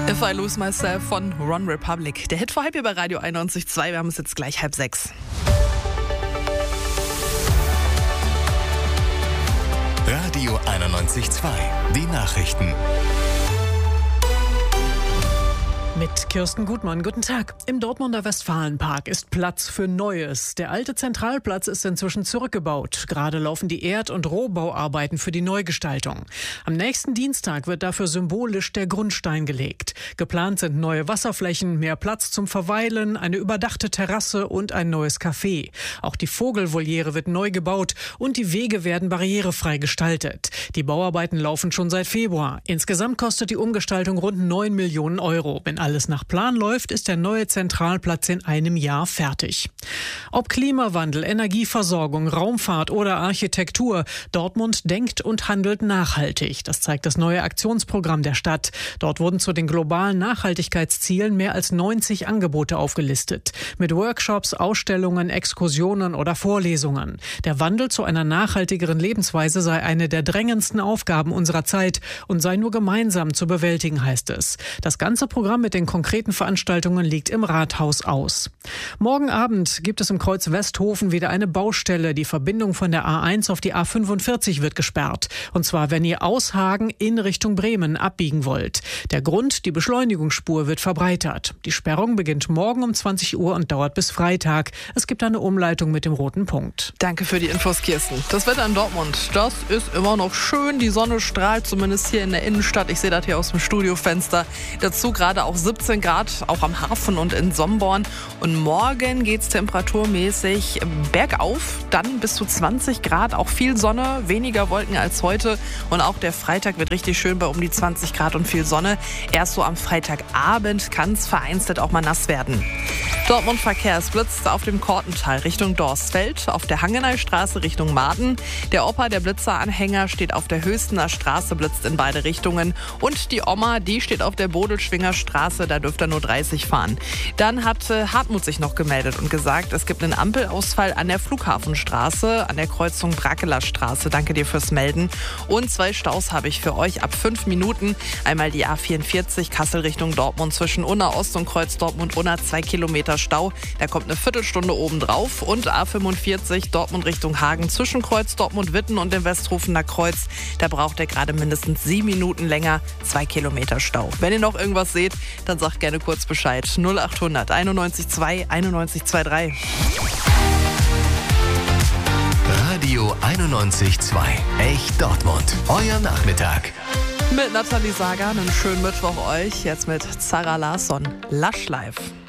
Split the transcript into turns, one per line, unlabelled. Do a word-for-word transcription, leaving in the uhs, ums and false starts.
If I Lose Myself von One Republic. Der Hit vor halb hier bei Radio einundneunzig Komma zwei. Wir haben es jetzt gleich halb sechs.
Radio einundneunzig Komma zwei. Die Nachrichten.
Mit Kirsten Gutmann, guten Tag. Im Dortmunder Westfalenpark ist Platz für Neues. Der alte Zentralplatz ist inzwischen zurückgebaut. Gerade laufen die Erd- und Rohbauarbeiten für die Neugestaltung. Am nächsten Dienstag wird dafür symbolisch der Grundstein gelegt. Geplant sind neue Wasserflächen, mehr Platz zum Verweilen, eine überdachte Terrasse und ein neues Café. Auch die Vogelvoliere wird neu gebaut und die Wege werden barrierefrei gestaltet. Die Bauarbeiten laufen schon seit Februar. Insgesamt kostet die Umgestaltung rund neun Millionen Euro. Wenn alles nach Plan läuft, ist der neue Zentralplatz in einem Jahr fertig. Ob Klimawandel, Energieversorgung, Raumfahrt oder Architektur, Dortmund denkt und handelt nachhaltig. Das zeigt das neue Aktionsprogramm der Stadt. Dort wurden zu den globalen Nachhaltigkeitszielen mehr als neunzig Angebote aufgelistet. Mit Workshops, Ausstellungen, Exkursionen oder Vorlesungen. Der Wandel zu einer nachhaltigeren Lebensweise sei eine der drängendsten Aufgaben unserer Zeit und sei nur gemeinsam zu bewältigen, heißt es. Das ganze Programm mit den konkreten Veranstaltungen liegt im Rathaus aus. Morgen Abend gibt es im Kreuz Westhofen wieder eine Baustelle. Die Verbindung von der A eins auf die A fünfundvierzig wird gesperrt. Und zwar, wenn ihr aus Hagen in Richtung Bremen abbiegen wollt. Der Grund, die Beschleunigungsspur wird verbreitert. Die Sperrung beginnt morgen um zwanzig Uhr und dauert bis Freitag. Es gibt eine Umleitung mit dem roten Punkt.
Danke für die Infos, Kirsten. Das Wetter in Dortmund, das ist immer noch schön. Die Sonne strahlt, zumindest hier in der Innenstadt. Ich sehe das hier aus dem Studiofenster. Dazu gerade auch siebzehn Grad, auch am Hafen und in Somborn. Und morgen geht es temperaturmäßig bergauf, dann bis zu zwanzig Grad, auch viel Sonne, weniger Wolken als heute. Und auch der Freitag wird richtig schön bei um die zwanzig Grad und viel Sonne. Erst so am Freitagabend kann es vereinzelt auch mal nass werden. Dortmund Verkehr, es blitzt auf dem Kortental Richtung Dorstfeld, auf der Hangeneystraße Richtung Maaden. Der Opa, der Blitzeranhänger, steht auf der Höchstener Straße, blitzt in beide Richtungen. Und die Oma, die steht auf der Bodelschwinger Straße, da dürft ihr nur dreißig fahren. Dann hat äh, Hartmut sich noch gemeldet und gesagt, es gibt einen Ampelausfall an der Flughafenstraße, an der Kreuzung Brackeler Straße. Danke dir fürs Melden. Und zwei Staus habe ich für euch ab fünf Minuten. Einmal die A vierundvierzig Kassel Richtung Dortmund zwischen Unna Ost und Kreuz Dortmund Unna, zwei Kilometer Stau. Da kommt eine Viertelstunde oben drauf. Und A fünfundvierzig Dortmund Richtung Hagen zwischen Kreuz Dortmund Witten und dem Westhofener Kreuz. Da braucht ihr gerade mindestens sieben Minuten länger, zwei Kilometer Stau. Wenn ihr noch irgendwas seht, dann sagt gerne kurz Bescheid. null achthundert einundneunzig zwei einundneunzig drei.
Radio einundneunzig Komma zwei. Echt Dortmund. Euer Nachmittag.
Mit Nathalie Sager, einen schönen Mittwoch euch. Jetzt mit Zara Larsson. Lush Life.